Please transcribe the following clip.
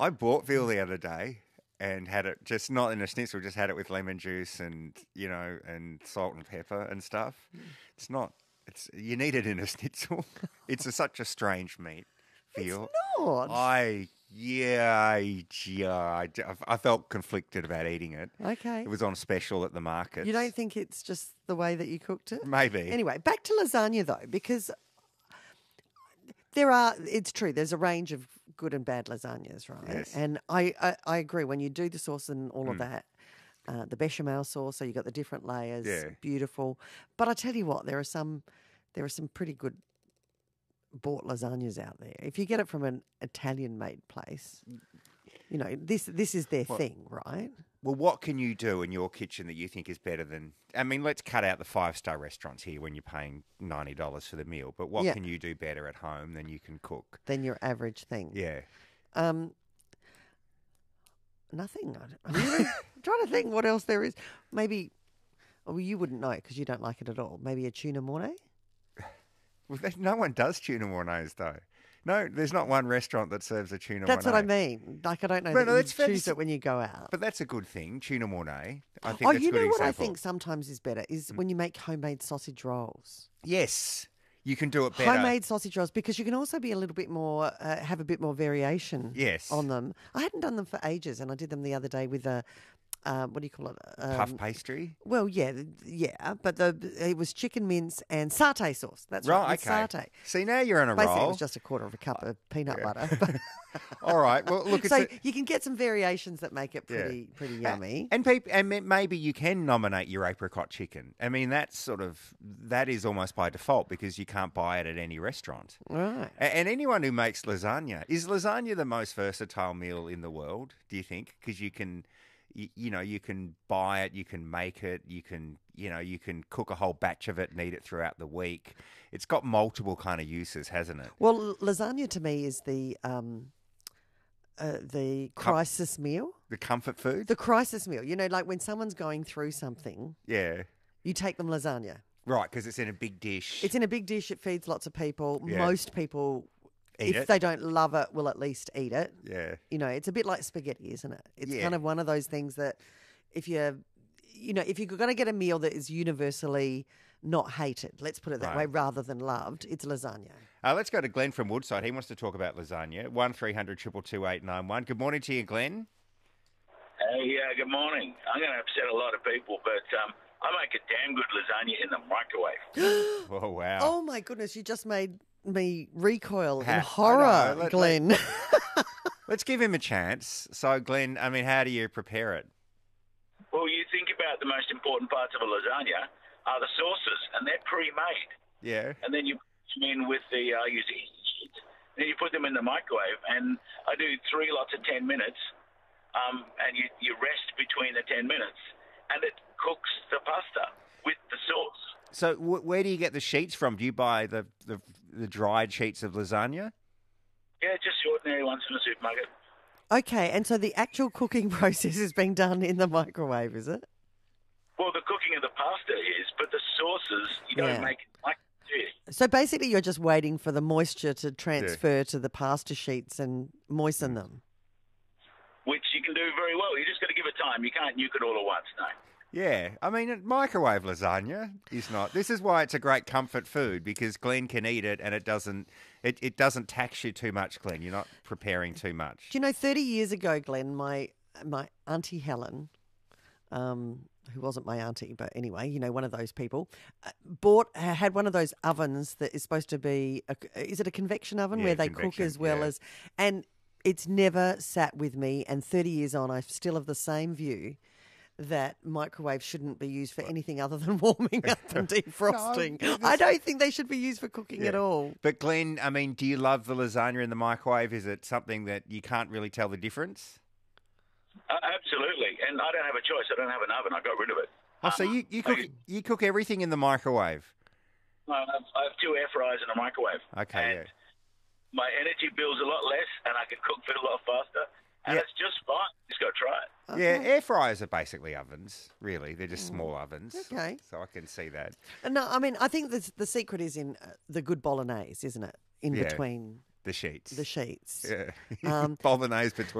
I bought veal the other day and had it just not in a schnitzel, just had it with lemon juice and and salt and pepper and stuff. It's not. It's you need it in a schnitzel. It's such a strange meat. Veal. It's not. I felt conflicted about eating it. Okay. It was on special at the market. You don't think it's just the way that you cooked it? Maybe. Anyway, back to lasagna though, because it's true, there's a range of good and bad lasagnas, right? Yes. And I agree, when you do the sauce and all of that, the bechamel sauce, so you got the different layers, beautiful. But I tell you what, there are some pretty good bought lasagnas out there. If you get it from an Italian-made place, this is their thing, right? Well, what can you do in your kitchen that you think is better than... I mean, let's cut out the five-star restaurants here when you're paying $90 for the meal, but what can you do better at home than you can cook? Than your average thing. Yeah. Nothing. I'm trying to think what else there is. Maybe, you wouldn't know because you don't like it at all. Maybe a tuna mornay? Well, no one does tuna mornays, though. No, there's not one restaurant that serves a tuna That's mornay. what I mean. Like, I don't know But that no, you that's choose it when you go out. But that's a good thing, tuna mornay. I think that's a you good know what example. I think sometimes is better is when you make homemade sausage rolls. Yes, you can do it better. Homemade sausage rolls, because you can also be a little bit more, have a bit more variation on them. I hadn't done them for ages, and I did them the other day with a, what do you call it? Puff pastry? Well, yeah, but it was chicken mince and satay sauce. That's right, okay. satay. See, now you're on a Basically, roll. it was just a quarter of a cup of peanut butter. All right. Well, look, so you can get some variations that make it pretty yummy. And maybe you can nominate your apricot chicken. I mean, that is almost by default because you can't buy it at any restaurant. Right. And anyone who makes lasagna, is lasagna the most versatile meal in the world, do you think? Because you can... you can buy it, you can make it, you can cook a whole batch of it and eat it throughout the week. It's got multiple kind of uses, hasn't it? Well, lasagna to me is the crisis meal. The comfort food? The crisis meal. Like when someone's going through something, you take them lasagna. Right, because it's in a big dish. It's in a big dish, it feeds lots of people. Yeah. Most people... If they don't love it, will at least eat it. Yeah. It's a bit like spaghetti, isn't it? It's kind of one of those things that if you're going to get a meal that is universally not hated, let's put it that way, rather than loved, it's lasagna. Let's go to Glenn from Woodside. He wants to talk about lasagna. 1300 222 891. Good morning to you, Glenn. Hey, good morning. I'm going to upset a lot of people, but I make a damn good lasagna in the microwave. Oh, wow. Oh, my goodness. You just made me recoil in horror, Glenn. Let's give him a chance. So, Glenn, I mean, how do you prepare it? Well, you think about the most important parts of a lasagna are the sauces, and they're pre-made. Yeah. And then you put them in with I use easy sheets. Then you put them in the microwave, and I do 3 lots of 10 minutes, and you rest between the 10 minutes, and it cooks the pasta with the sauce. So where do you get the sheets from? Do you buy the dried sheets of lasagna? Yeah, just the ordinary ones from the supermarket. Okay, and so the actual cooking process is being done in the microwave, is it? Well, the cooking of the pasta is, but the sauces, you don't make it like this. So basically you're just waiting for the moisture to transfer to the pasta sheets and moisten them. Which you can do very well. You just got to give it time. You can't nuke it all at once, no. Yeah, I mean, microwave lasagna is not. This is why it's a great comfort food, because Glenn can eat it and it doesn't tax you too much, Glenn. You're not preparing too much. Do you know, 30 years ago, Glenn, my auntie Helen, who wasn't my auntie, but anyway, one of those people, had one of those ovens that is supposed to be, is it a convection oven where they cook as well as, and it's never sat with me. And 30 years on, I still have the same view that microwave shouldn't be used for anything other than warming up and defrosting. I don't think they should be used for cooking at all. But Glenn, I mean, do you love the lasagna in the microwave? Is it something that you can't really tell the difference? Absolutely, and I don't have a choice. I don't have an oven. I got rid of it. Oh, so you cook everything in the microwave? I have 2 air fryers and a microwave. Okay, and my energy bill's a lot less, and I can cook food a lot faster. And it's just fine. Just got to try it. Okay. Yeah, air fryers are basically ovens, really. They're just small ovens. Okay. So I can see that. No, I mean, I think the secret is in the good bolognese, isn't it? In between the sheets. The sheets. Yeah. Bolognese between.